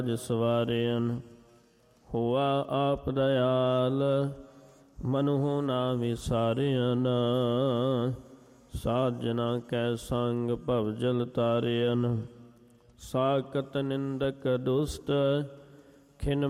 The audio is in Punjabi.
ਸਵਾਰਿਆਨ। ਹੋਆ ਆਪ ਦਇਆਲ ਮਨਹੁ ਨਾ ਵਿਸਾਰਿਆਨ। ਸਾਜਨਾ ਕੈ ਸੰਗ ਭਵਜਲ ਤਾਰਿਆਨ। ਸਾਕਤ ਨਿੰਦਕ ਦੁਸ਼ਟ ਖਿਨ